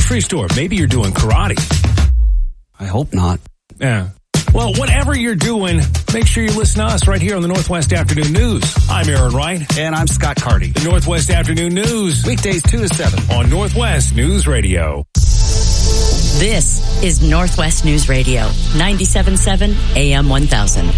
grocery store. Maybe you're doing karate. I hope not. Yeah. Well, whatever you're doing, make sure you listen to us right here on the Northwest Afternoon News. I'm Aaron Wright. And I'm Scott Carty. The Northwest Afternoon News. Weekdays 2 to 7 on Northwest News Radio. This is Northwest News Radio, 97.7 AM 1000.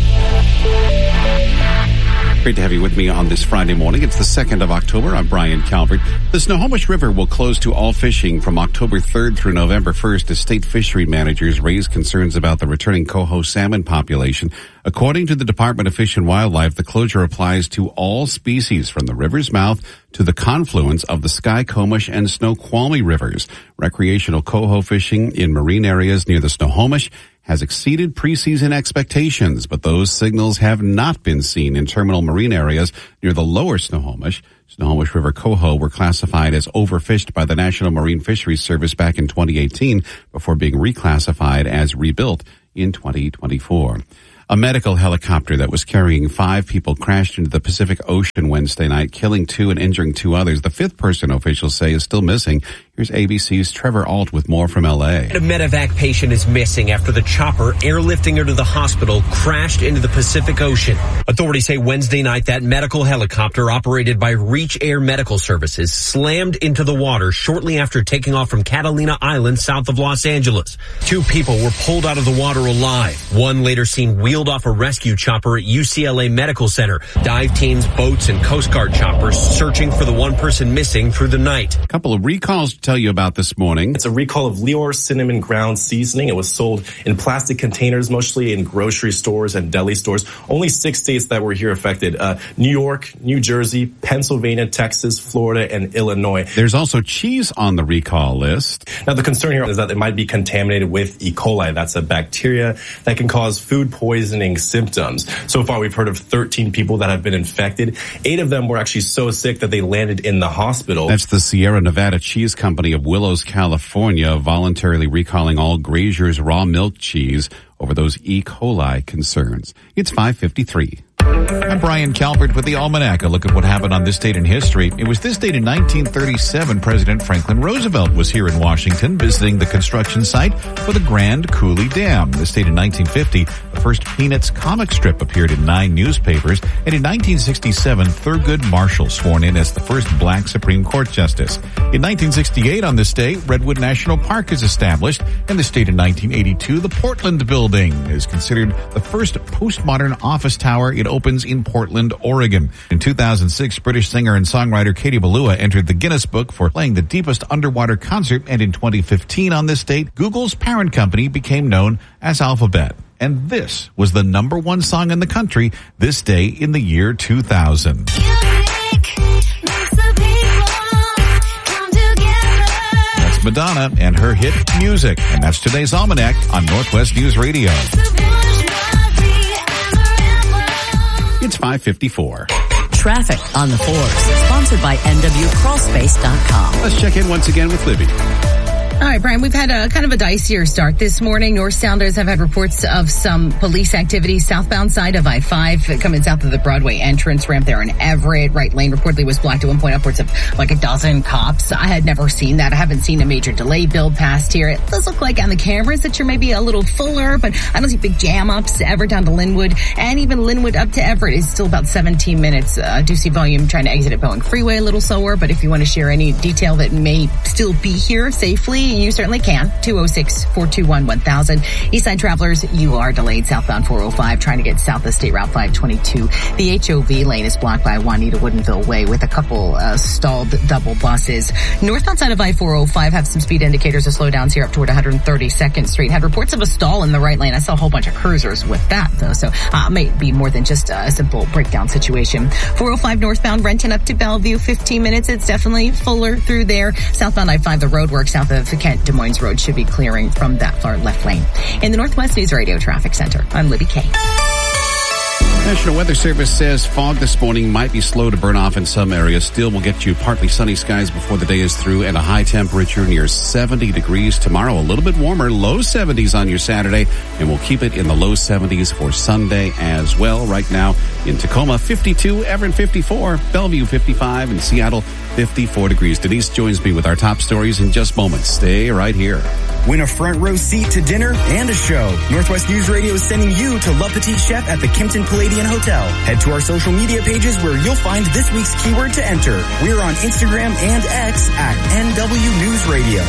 Great to have you with me on this Friday morning. It's the 2nd of October. I'm Brian Calvert. The Snohomish River will close to all fishing from October 3rd through November 1st as state fishery managers raise concerns about the returning coho salmon population. According to the Department of Fish and Wildlife, the closure applies to all species from the river's mouth to the confluence of the Skykomish and Snoqualmie rivers. Recreational coho fishing in marine areas near the Snohomish has exceeded preseason expectations, but those signals have not been seen in terminal marine areas near the lower Snohomish. Snohomish River coho were classified as overfished by the National Marine Fisheries Service back in 2018 before being reclassified as rebuilt in 2024. A medical helicopter that was carrying 5 people crashed into the Pacific Ocean Wednesday night, killing 2 and injuring 2 others. The 5th person officials say is still missing. Here's ABC's Trevor Alt with more from L.A. A medevac patient is missing after the chopper airlifting her to the hospital crashed into the Pacific Ocean. Authorities say Wednesday night that medical helicopter operated by Reach Air Medical Services slammed into the water shortly after taking off from Catalina Island south of Los Angeles. 2 people were pulled out of the water alive. One later seen wheeled off a rescue chopper at UCLA Medical Center. Dive teams, boats, and Coast Guard choppers searching for the one person missing through the night. A couple of recalls to tell you about this morning. It's a recall of Lior cinnamon ground seasoning. It was sold in plastic containers, mostly in grocery stores and deli stores. Only 6 states that were here affected. New York, New Jersey, Pennsylvania, Texas, Florida, and Illinois. There's also cheese on the recall list. Now, the concern here is that it might be contaminated with E. coli. That's a bacteria that can cause food poisoning symptoms. So far, we've heard of 13 people that have been infected. 8 of them were actually so sick that they landed in the hospital. That's the Sierra Nevada Cheese Company of Willows, California, voluntarily recalling all Grazier's raw milk cheese over those E. coli concerns. It's 5:53. I'm Brian Calvert with the Almanac. A look at what happened on this date in history. It was this date in 1937 President Franklin Roosevelt was here in Washington visiting the construction site for the Grand Coulee Dam. This date in 1950, the first Peanuts comic strip appeared in 9 newspapers. And in 1967, Thurgood Marshall sworn in as the first black Supreme Court justice. In 1968 on this day, Redwood National Park is established. And this date in 1982, the Portland Building is considered the first postmodern office tower. It opens in Portland, Oregon. In 2006, British singer and songwriter Katie Balua entered the Guinness Book for playing the deepest underwater concert. And in 2015 on this date, Google's parent company became known as Alphabet. And this was the #1 song in the country this day in the year 2000. That's Madonna and her hit Music. And that's today's Almanac on Northwest News Radio. It's 5:54. Traffic on the 4s, sponsored by NWCrawlspace.com. Let's check in once again with Libby. All right, Brian, we've had a kind of a dicier start this morning. North Sounders have had reports of some police activity southbound side of I-5 coming south of the Broadway entrance ramp there in Everett. Right lane reportedly was blocked at one point, upwards of like a dozen cops. I had never seen that. I haven't seen a major delay build past here. It does look like on the cameras that you're maybe a little fuller, but I don't see big jam-ups ever down to Linwood. And even Linwood up to Everett is still about 17 minutes. Do see volume trying to exit at Boeing Freeway a little slower, but if you want to share any detail that may still be here safely, you certainly can. 206-421-1000. Eastside travelers, you are delayed southbound 405 trying to get south of State Route 522. The HOV lane is blocked by Juanita Woodinville Way with a couple stalled double buses. Northbound side of I-405 have some speed indicators of slowdowns here up toward 132nd Street. Had reports of a stall in the right lane. I saw a whole bunch of cruisers with that though, so may be more than just a simple breakdown situation. 405 northbound Renton up to Bellevue, 15 minutes. It's definitely fuller through there. Southbound I-5, the road work south of Kent Des Moines Road should be clearing from that far left lane. In the Northwest News Radio Traffic Center, I'm Libby Kay. National Weather Service says fog this morning might be slow to burn off in some areas. Still will get you partly sunny skies before the day is through and a high temperature near 70 degrees tomorrow. A little bit warmer, low 70s on your Saturday, and we'll keep it in the low 70s for Sunday as well. Right now in Tacoma, 52, Everett 54, Bellevue 55, and Seattle 54 degrees. Denise joins me with our top stories in just moments. Stay right here. Win a front row seat to dinner and a show. Northwest News Radio is sending you to Le Petit Chef at the Kimpton Palladian Hotel. Head to our social media pages where you'll find this week's keyword to enter. We're on Instagram and X at NW News Radio.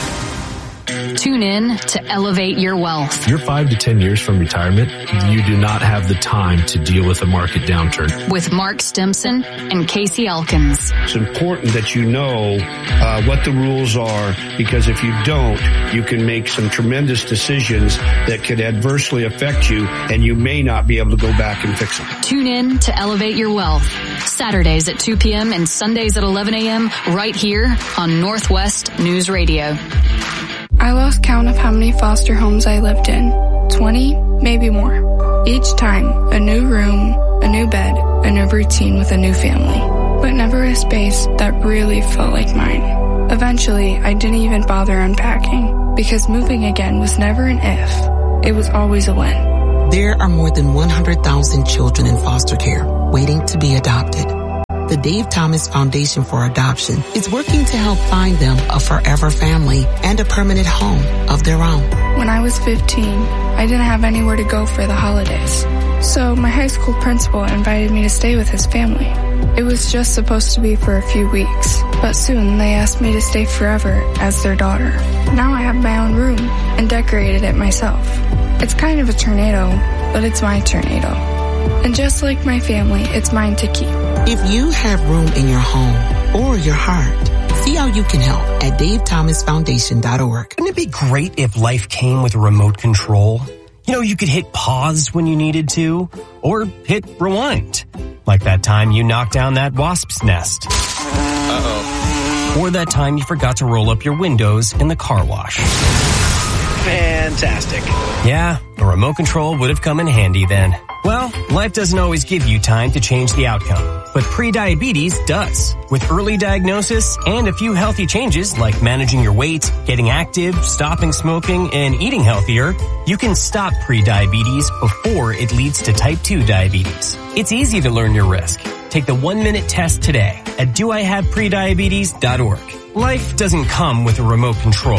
Tune in to Elevate Your Wealth. You're 5 to 10 years from retirement. You do not have the time to deal with a market downturn. With Mark Stimson and Casey Elkins. It's important that you know what the rules are, because if you don't, you can make some tremendous decisions that could adversely affect you, and you may not be able to go back and fix them. Tune in to Elevate Your Wealth. Saturdays at 2 p.m. and Sundays at 11 a.m. right here on Northwest News Radio. I lost count of how many foster homes I lived in. 20, maybe more. Each time, a new room, a new bed, a new routine with a new family. But never a space that really felt like mine. Eventually, I didn't even bother unpacking, because moving again was never an if. It was always a when. There are more than 100,000 children in foster care waiting to be adopted. The Dave Thomas Foundation for Adoption is working to help find them a forever family and a permanent home of their own. When I was 15, I didn't have anywhere to go for the holidays. So my high school principal invited me to stay with his family. It was just supposed to be for a few weeks, but soon they asked me to stay forever as their daughter. Now I have my own room and decorated it myself. It's kind of a tornado, but it's my tornado. And just like my family, it's mine to keep. If you have room in your home or your heart, see how you can help at DaveThomasFoundation.org. Wouldn't it be great if life came with a remote control? You know, you could hit pause when you needed to, or hit rewind. Like that time you knocked down that wasp's nest. Uh-oh. Or that time you forgot to roll up your windows in the car wash. Fantastic. Yeah, a remote control would have come in handy then. Well, life doesn't always give you time to change the outcome, but prediabetes does. With early diagnosis and a few healthy changes like managing your weight, getting active, stopping smoking, and eating healthier, you can stop prediabetes before it leads to type 2 diabetes. It's easy to learn your risk. Take the 1-minute test today at doihaveprediabetes.org. Life doesn't come with a remote control.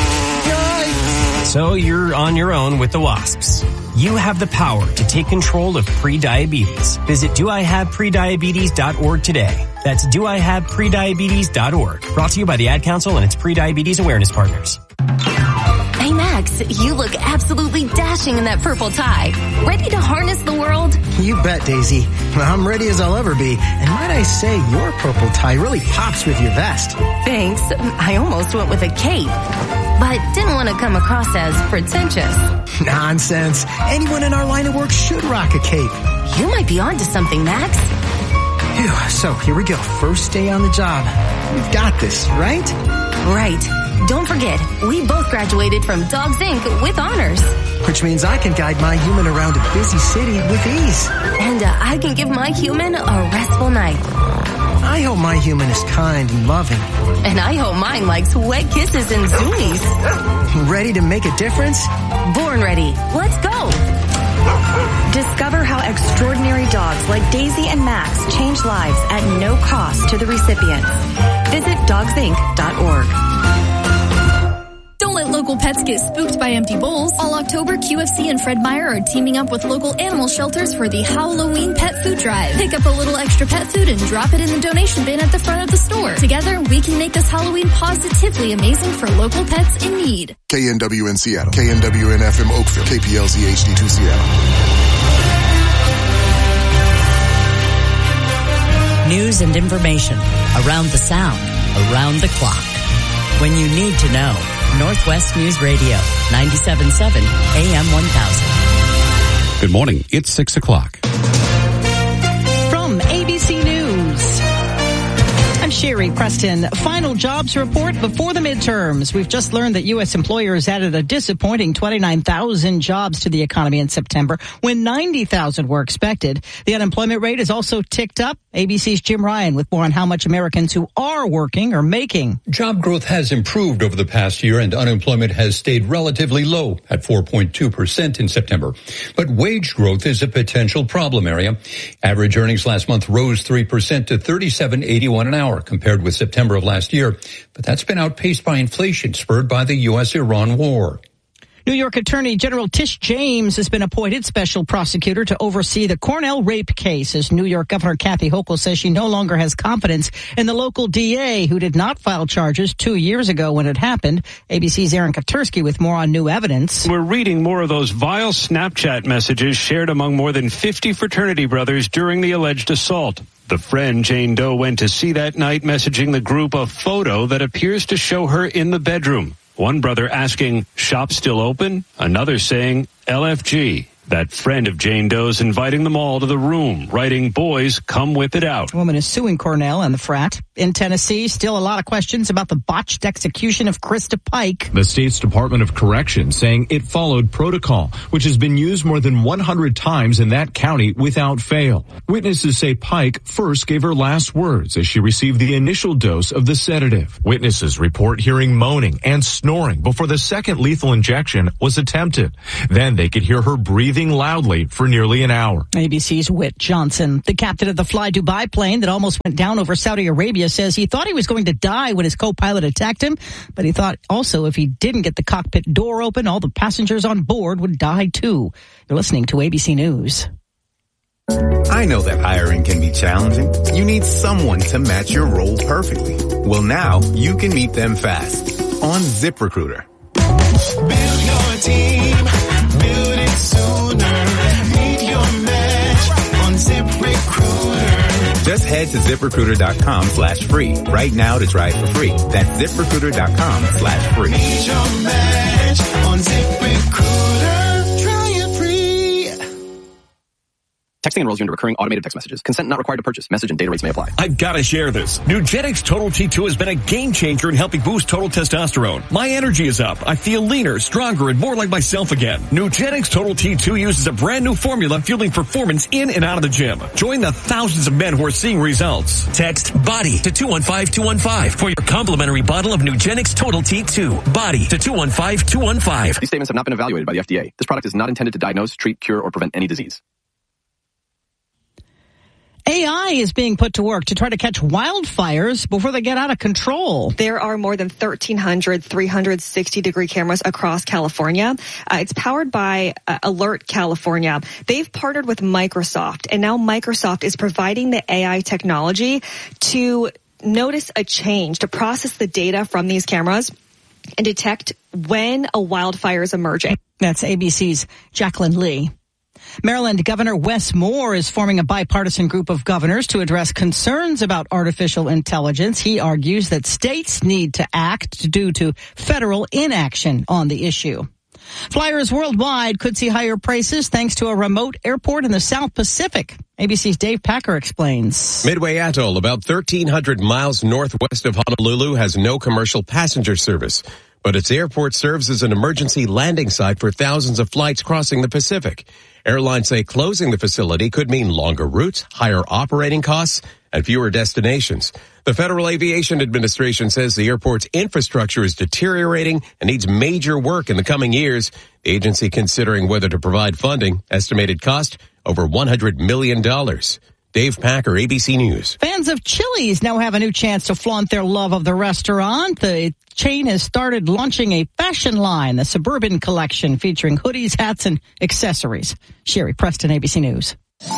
So you're on your own with the wasps. You have the power to take control of prediabetes. Visit doihaveprediabetes.org today. That's doihaveprediabetes.org. Brought to you by the Ad Council and its Prediabetes Awareness Partners. Hey Max, you look absolutely dashing in that purple tie. Ready to harness the world? You bet, Daisy. I'm ready as I'll ever be. And might I say, your purple tie really pops with your vest. Thanks. I almost went with a cape, but didn't want to come across as pretentious. Nonsense. Anyone in our line of work should rock a cape. You might be onto something, Max. Phew, so here we go. First day on the job. We've got this, right? Right. Don't forget, we both graduated from Dogs Inc. with honors. Which means I can guide my human around a busy city with ease. And I can give my human a restful night. I hope my human is kind and loving. And I hope mine likes wet kisses and zoomies. Ready to make a difference? Born ready. Let's go. Discover how extraordinary dogs like Daisy and Max change lives at no cost to the recipients. Visit dogsinc.org. Don't let local pets get spooked by empty bowls. All October, QFC and Fred Meyer are teaming up with local animal shelters for the Halloween Pet Food Drive. Pick up a little extra pet food and drop it in the donation bin at the front of the store. Together, we can make this Halloween positively amazing for local pets in need. KNW in Seattle. KNWN FM Oakville. KPLZ HD2 Seattle. News and information around the sound, around the clock. When you need to know. Northwest News Radio, 97.7 AM 1000. Good morning. It's 6 o'clock. From ABC News, I'm Sherry Preston. Final jobs report before the midterms. We've just learned that U.S. employers added a disappointing 29,000 jobs to the economy in September when 90,000 were expected. The unemployment rate has also ticked up. ABC's Jim Ryan with more on how much Americans who are working are making. Job growth has improved over the past year and unemployment has stayed relatively low at 4.2% in September. But wage growth is a potential problem area. Average earnings last month rose 3% to $37.81 an hour compared with September of last year. But that's been outpaced by inflation spurred by the U.S.-Iran war. New York Attorney General Tish James has been appointed special prosecutor to oversee the Cornell rape case, as New York Governor Kathy Hochul says she no longer has confidence in the local DA who did not file charges 2 years ago when it happened. ABC's Aaron Katursky with more on new evidence. We're reading more of those vile Snapchat messages shared among more than 50 fraternity brothers during the alleged assault. The friend Jane Doe went to see that night messaging the group a photo that appears to show her in the bedroom. One brother asking, "Shop still open?" Another saying, "LFG." That friend of Jane Doe's inviting them all to the room, writing, "Boys, come whip it out." A woman is suing Cornell and the frat. In Tennessee, still a lot of questions about the botched execution of Krista Pike. The state's Department of Corrections saying it followed protocol, which has been used more than 100 times in that county without fail. Witnesses say Pike first gave her last words as she received the initial dose of the sedative. Witnesses report hearing moaning and snoring before the second lethal injection was attempted. Then they could hear her breathing loudly for nearly an hour. ABC's Whit Johnson, the captain of the Fly Dubai plane that almost went down over Saudi Arabia, says he thought he was going to die when his co-pilot attacked him, but he thought also if he didn't get the cockpit door open, all the passengers on board would die too. You're listening to ABC News. I know that hiring can be challenging. You need someone to match your role perfectly. Well, now you can meet them fast on ZipRecruiter. Build your team. Build it sooner. Meet your match on ZipRecruiter. Just head to ZipRecruiter.com/free right now to try it for free. That's ZipRecruiter.com/free. Meet your match on ZipRecruiter. Try it free. Texting enrolls you into recurring automated text messages. Consent not required to purchase. Message and data rates may apply. I've got to share this. Nugenix Total T2 has been a game changer in helping boost total testosterone. My energy is up. I feel leaner, stronger, and more like myself again. Nugenix Total T2 uses a brand new formula fueling performance in and out of the gym. Join the thousands of men who are seeing results. Text BODY to 215-215 for your complimentary bottle of Nugenix Total T2. BODY to 215-215. These statements have not been evaluated by the FDA. This product is not intended to diagnose, treat, cure, or prevent any disease. AI is being put to work to try to catch wildfires before they get out of control. There are more than 1,300 360-degree cameras across California. It's powered by Alert California. They've partnered with Microsoft, and now Microsoft is providing the AI technology to notice a change, to process the data from these cameras and detect when a wildfire is emerging. That's ABC's Jacqueline Lee. Maryland Governor Wes Moore is forming a bipartisan group of governors to address concerns about artificial intelligence. He argues that states need to act due to federal inaction on the issue. Flyers worldwide could see higher prices thanks to a remote airport in the South Pacific. ABC's Dave Packer explains. Midway Atoll, about 1,300 miles northwest of Honolulu, has no commercial passenger service, but its airport serves as an emergency landing site for thousands of flights crossing the Pacific. Airlines say closing the facility could mean longer routes, higher operating costs, and fewer destinations. The Federal Aviation Administration says the airport's infrastructure is deteriorating and needs major work in the coming years. The agency considering whether to provide funding. Estimated cost over $100 million. Dave Packer, ABC News. Fans of Chili's now have a new chance to flaunt their love of the restaurant. The chain has started launching a fashion line, the Suburban Collection, featuring hoodies, hats, and accessories. Sherry Preston, ABC News.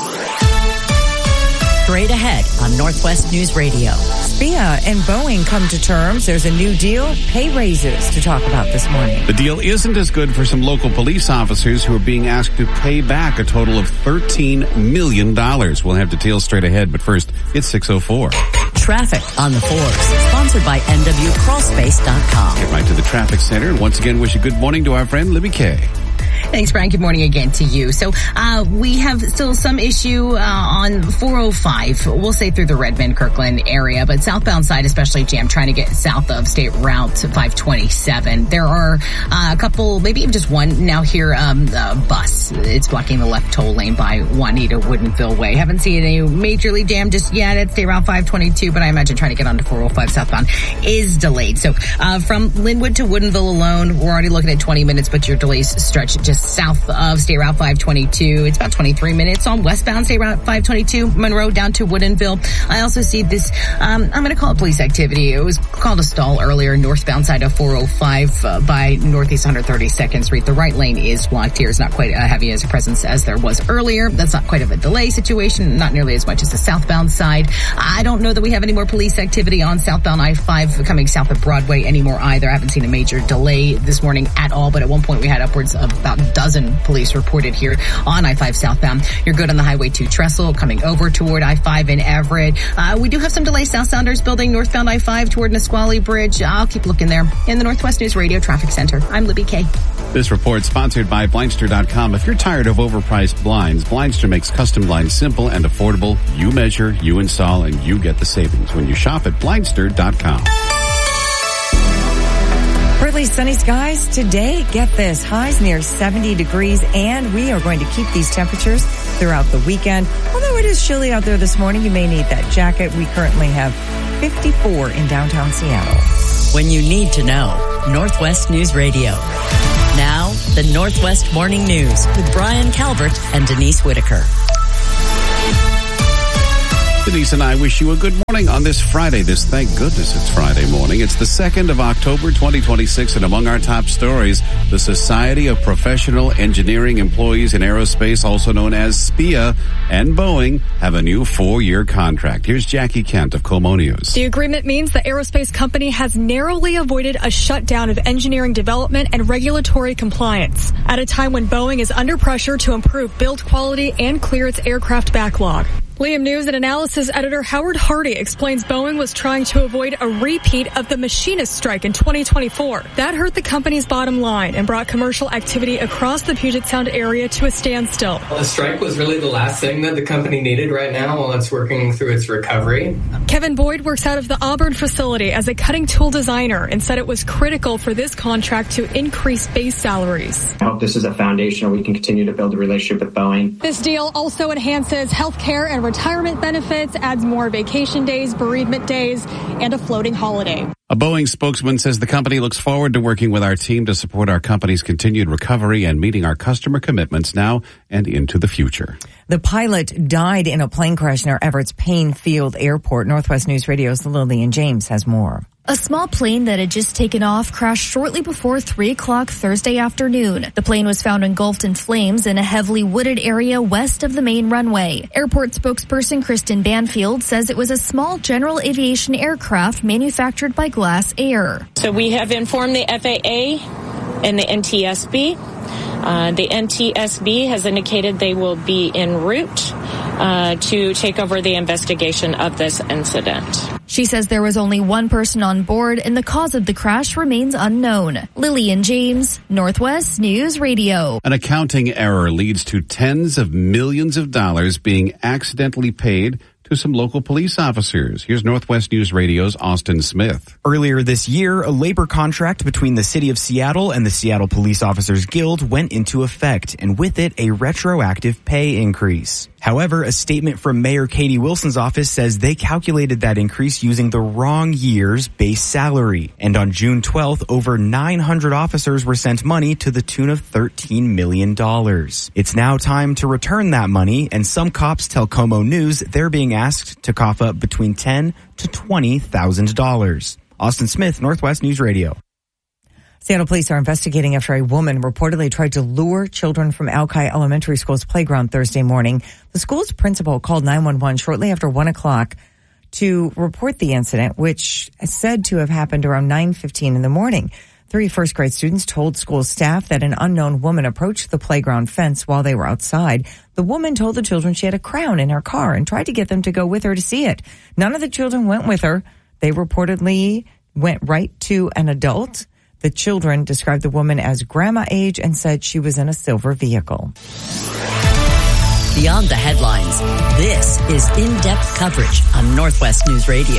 Straight ahead on Northwest News Radio. SPIA and Boeing come to terms. There's a new deal, pay raises to talk about this morning. The deal isn't as good for some local police officers who are being asked to pay back a total of $13 million. We'll have details straight ahead, but first, it's 6:04. Traffic on the Forbes, sponsored by NWCrawlspace.com. Get right to the traffic center and once again wish a good morning to our friend Libby Kay. Thanks, Brian. Good morning again to you. So we have still some issue on 405. We'll say through the Redmond, Kirkland area, but southbound side especially jammed trying to get south of State Route 527. There are a couple, maybe even just one now here, bus. It's blocking the left toll lane by Juanita Woodinville Way. Haven't seen any majorly jammed just yet at State Route 522, but I imagine trying to get onto 405 southbound is delayed. So from Linwood to Woodinville alone, we're already looking at 20 minutes, but your delays stretch just south of State Route 522. It's about 23 minutes on westbound State Route 522, Monroe down to Woodinville. I also see this, I'm going to call it police activity. It was called a stall earlier, northbound side of 405 by Northeast 132nd Street. The right lane is blocked here. It's not quite as heavy as a presence as there was earlier. That's not quite of a delay situation, not nearly as much as the southbound side. I don't know that we have any more police activity on southbound I-5 coming south of Broadway anymore either. I haven't seen a major delay this morning at all, but at one point we had upwards of about a dozen police reported here on I-5 southbound. You're good on the Highway 2 Trestle coming over toward I-5 in Everett. We do have some delays south Sounders Building, northbound I-5 toward Nisqually Bridge. I'll keep looking there. In the Northwest News Radio Traffic Center, I'm Libby Kay. This report sponsored by Blindster.com. If you're tired of overpriced blinds, Blindster makes custom blinds simple and affordable. You measure, you install, and you get the savings when you shop at Blindster.com. Partly sunny skies today. Get this, highs near 70 degrees, and we are going to keep these temperatures throughout the weekend. Although it is chilly out there this morning, you may need that jacket. We currently have 54 in downtown Seattle. When you need to know, Northwest News Radio. Now, the Northwest Morning News with Brian Calvert and Denise Whitaker. Denise and I wish you a good morning on this Friday. Thank goodness it's Friday morning. It's the 2nd of October, 2026, and among our top stories, the Society of Professional Engineering Employees in Aerospace, also known as SPEA, and Boeing have a new 4-year contract. Here's Jackie Kent of Como News. The agreement means the aerospace company has narrowly avoided a shutdown of engineering development and regulatory compliance at a time when Boeing is under pressure to improve build quality and clear its aircraft backlog. Liam News and Analysis editor Howard Hardy explains Boeing was trying to avoid a repeat of the machinist strike in 2024. That hurt the company's bottom line and brought commercial activity across the Puget Sound area to a standstill. The strike was really the last thing that the company needed right now while it's working through its recovery. Kevin Boyd works out of the Auburn facility as a cutting tool designer and said it was critical for this contract to increase base salaries. I hope this is a foundation where we can continue to build a relationship with Boeing. This deal also enhances health care and retirement benefits, adds more vacation days, bereavement days, and a floating holiday. A Boeing spokesman says the company looks forward to working with our team to support our company's continued recovery and meeting our customer commitments now and into the future. The pilot died in a plane crash near Everett's Payne Field Airport. Northwest News Radio's Lillian James has more. A small plane that had just taken off crashed shortly before 3 o'clock Thursday afternoon. The plane was found engulfed in flames in a heavily wooded area west of the main runway. Airport spokesperson Kristen Banfield says it was a small general aviation aircraft manufactured by Glass Air. So we have informed the FAA and the NTSB. The NTSB has indicated they will be en route to take over the investigation of this incident. She says there was only one person on board and the cause of the crash remains unknown. Lillian James, Northwest News Radio. An accounting error leads to tens of millions of dollars being accidentally paid to some local police officers. Here's Northwest News Radio's Austin Smith. Earlier this year, a labor contract between the City of Seattle and the Seattle Police Officers Guild went into effect, and with it, a retroactive pay increase. However, a statement from Mayor Katie Wilson's office says they calculated that increase using the wrong year's base salary. And on June 12th, over 900 officers were sent money to the tune of $13 million. It's now time to return that money, and some cops tell Como News they're being asked to cough up between $10,000 to $20,000. Austin Smith, Northwest News Radio. Seattle police are investigating after a woman reportedly tried to lure children from Alki Elementary School's playground Thursday morning. The school's principal called 911 shortly after 1 o'clock to report the incident, which is said to have happened around 9:15 in the morning. 3 first-grade students told school staff that an unknown woman approached the playground fence while they were outside. The woman told the children she had a crown in her car and tried to get them to go with her to see it. None of the children went with her. They reportedly went right to an adult. The children described the woman as grandma age and said she was in a silver vehicle. Beyond the headlines, this is in-depth coverage on Northwest News Radio.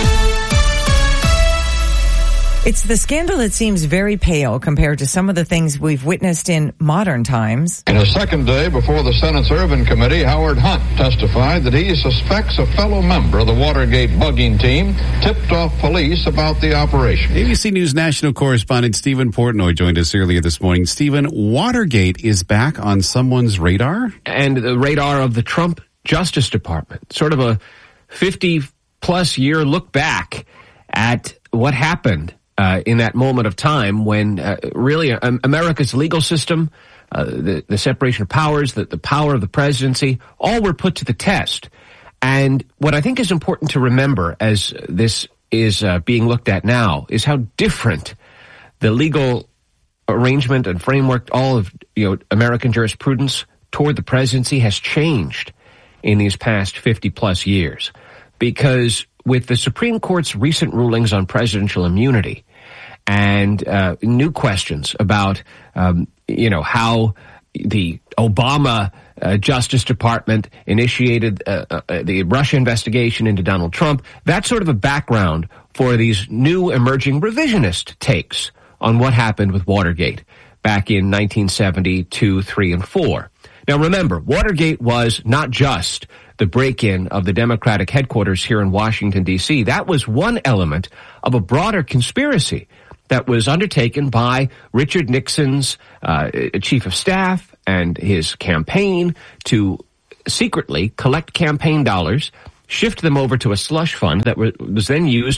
It's the scandal that seems very pale compared to some of the things we've witnessed in modern times. In a second day before the Senate's Irvin Committee, Howard Hunt testified that he suspects a fellow member of the Watergate bugging team tipped off police about the operation. ABC News national correspondent Stephen Portnoy joined us earlier this morning. Stephen, Watergate is back on someone's radar? And the radar of the Trump Justice Department. Sort of a 50-plus year look back at what happened in that moment of time when really America's legal system, the separation of powers, the power of the presidency, all were put to the test. And what I think is important to remember as this is being looked at now is how different the legal arrangement and framework, all of American jurisprudence toward the presidency has changed in these past 50-plus years. Because with the Supreme Court's recent rulings on presidential immunity and new questions about, how the Obama Justice Department initiated the Russia investigation into Donald Trump, that's sort of a background for these new emerging revisionist takes on what happened with Watergate back in 1972, 3, and 4. Now remember, Watergate was not just the break-in of the Democratic headquarters here in Washington, D.C. That was one element of a broader conspiracy that was undertaken by Richard Nixon's chief of staff and his campaign to secretly collect campaign dollars, shift them over to a slush fund that was then used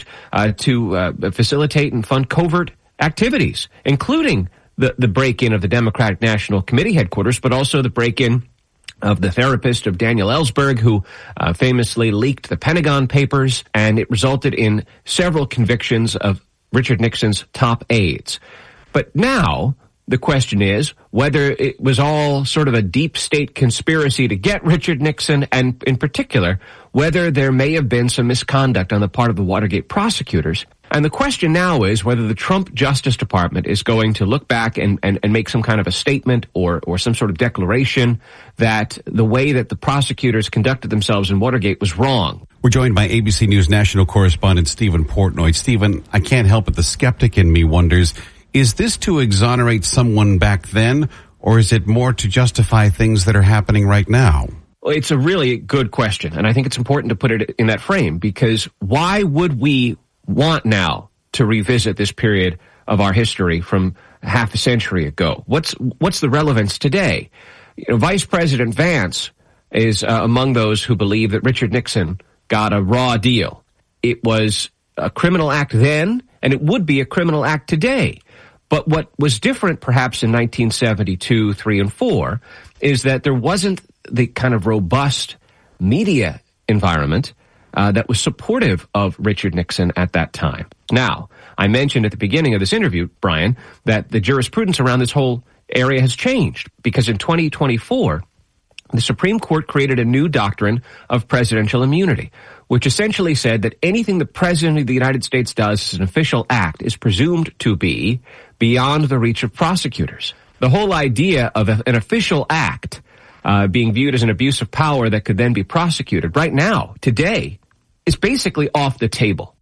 to facilitate and fund covert activities, including the break-in of the Democratic National Committee headquarters, but also the break-in of the therapist of Daniel Ellsberg, who famously leaked the Pentagon Papers, and it resulted in several convictions of Richard Nixon's top aides. But now the question is whether it was all sort of a deep state conspiracy to get Richard Nixon, and in particular, whether there may have been some misconduct on the part of the Watergate prosecutors. And the question now is whether the Trump Justice Department is going to look back and make some kind of a statement or some sort of declaration that the way that the prosecutors conducted themselves in Watergate was wrong. We're joined by ABC News national correspondent Stephen Portnoy. Stephen, I can't help but the skeptic in me wonders, is this to exonerate someone back then, or is it more to justify things that are happening right now? Well, it's a really good question, and I think it's important to put it in that frame, because why would we want now to revisit this period of our history from half a century ago? What's the relevance today? Vice President Vance is among those who believe that Richard Nixon got a raw deal. It was a criminal act then, and it would be a criminal act today. But what was different perhaps in 1972, 3, and 4 is that there wasn't the kind of robust media environment that was supportive of Richard Nixon at that time. Now, I mentioned at the beginning of this interview, Brian, that the jurisprudence around this whole area has changed because in 2024, the Supreme Court created a new doctrine of presidential immunity, which essentially said that anything the President of the United States does as an official act is presumed to be beyond the reach of prosecutors. The whole idea of an official act being viewed as an abuse of power that could then be prosecuted right now, today, is basically off the table.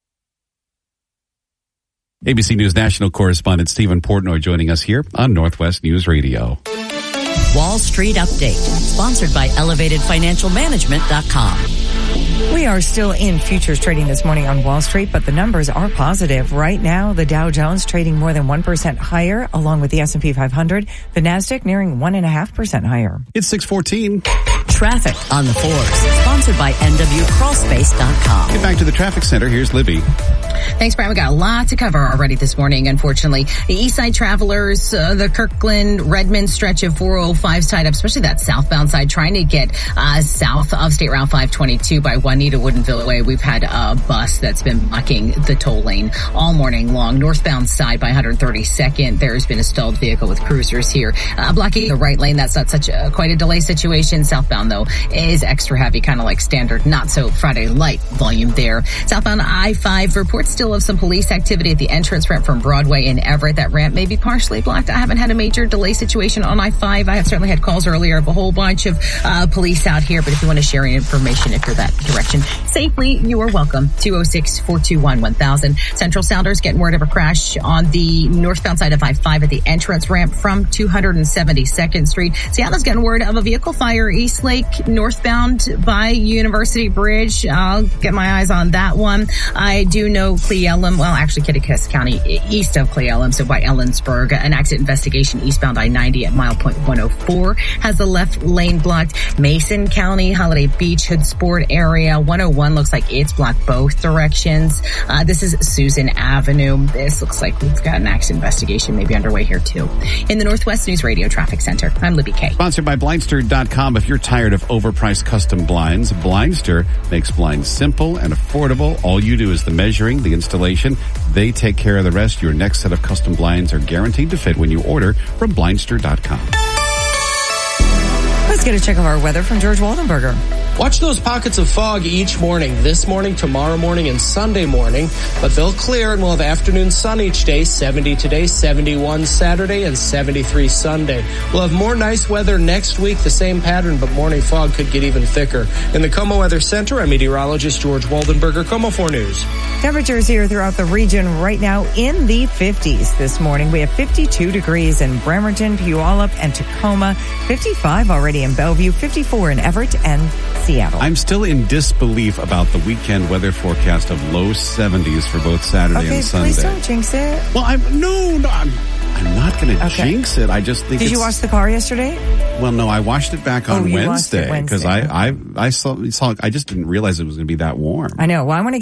ABC News national correspondent Stephen Portnoy joining us here on Northwest News Radio. Wall Street Update, sponsored by ElevatedFinancialManagement.com. We are still in futures trading this morning on Wall Street, but the numbers are positive. Right now, the Dow Jones trading more than 1% higher, along with the S&P 500. The NASDAQ nearing 1.5% higher. It's 6:14. Traffic on the fours, sponsored by NWCrawlspace.com. Get back to the traffic center. Here's Libby. Thanks, Brian. We got a lot to cover already this morning, unfortunately. The East Side travelers, the Kirkland-Redmond stretch of 405's tied up, especially that southbound side, trying to get south of State Route 522 by Juanita Woodinville Way. We've had a bus that's been blocking the toll lane all morning long. Northbound side by 132nd, there's been a stalled vehicle with cruisers here blocking the right lane. That's not such quite a delay situation. Southbound, though, is extra heavy, kind of like standard, not so Friday light volume there. Southbound I-5 report reports still of some police activity at the entrance ramp from Broadway in Everett. That ramp may be partially blocked. I haven't had a major delay situation on I-5. I have certainly had calls earlier of a whole bunch of police out here, but if you want to share any information if you're that direction safely, you are welcome. 206-421-1000. Central Sounders getting word of a crash on the northbound side of I-5 at the entrance ramp from 272nd Street. Seattle's getting word of a vehicle fire East Lake northbound by University Bridge. I'll get my eyes on that one. I do know Cle Elum, well, actually Kittitas County east of Cle Elum, so by Ellensburg, an accident investigation eastbound I-90 at mile point 104 has the left lane blocked. Mason County, Holiday Beach, Hood Sport area, 101 looks like it's blocked both directions. This is Susan Avenue. This looks like we've got an accident investigation maybe underway here too. In the Northwest News Radio Traffic Center, I'm Libby Kay. Sponsored by Blindster.com. If you're tired of overpriced custom blinds, Blindster makes blinds simple and affordable. All you do is the measuring, the installation. They take care of the rest. Your next set of custom blinds are guaranteed to fit when you order from Blindster.com. Let's get a check of our weather from George Waldenberger. Watch those pockets of fog each morning, this morning, tomorrow morning, and Sunday morning, but they'll clear and we'll have afternoon sun each day, 70 today, 71 Saturday, and 73 Sunday. We'll have more nice weather next week, the same pattern, but morning fog could get even thicker. In the KOMO Weather Center, I'm meteorologist George Waldenberger, KOMO 4 News. Temperatures here throughout the region right now in the 50s this morning. We have 52 degrees in Bremerton, Puyallup, and Tacoma, 55 already in Bellevue, 54 in Everett and Seattle. I'm still in disbelief about the weekend weather forecast of low 70s for both Saturday and Sunday. Please don't jinx it. Well, I'm not going to jinx it. I just think. Did you wash the car yesterday? Well, no, I washed it back on Wednesday because I saw. I just didn't realize it was going to be that warm. I know. Well, I want to